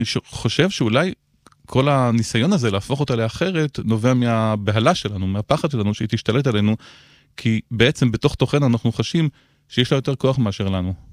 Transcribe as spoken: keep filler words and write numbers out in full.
חושב שאולי כל הניסיון הזה להפוך אותה לאחרת נובע מהבהלה שלנו, מהפחד שלנו שהיא תשתלט עלינו, כי בעצם בתוך תוכן אנחנו חשים שיש לה יותר כוח מאשר לנו.